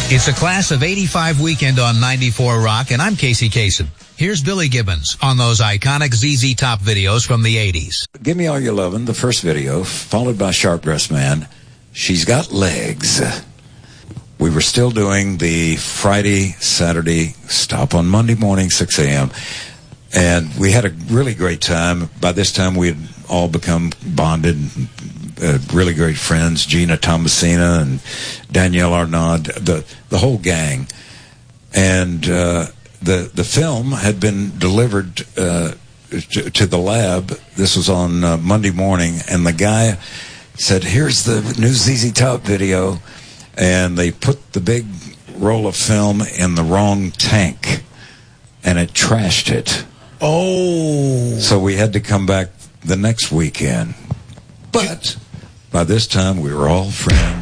It's a Class of 85 weekend on 94 Rock, and I'm Casey Kasem. Here's Billy Gibbons on those iconic ZZ Top videos from the 80s. Give Me All Your Lovin', the first video, followed by Sharp Dressed Man. She's Got Legs. We were still doing the Friday, Saturday, stop on Monday morning, 6 a.m., and we had a really great time. By this time, we had all become bonded, really great friends, Gina Tomasina and Danielle Arnaud, the whole gang. And the film had been delivered to the lab. This was on Monday morning, and the guy said, "Here's the new ZZ Top video." And they put the big roll of film in the wrong tank, and it trashed it. Oh. So we had to come back the next weekend. But by this time, we were all friends.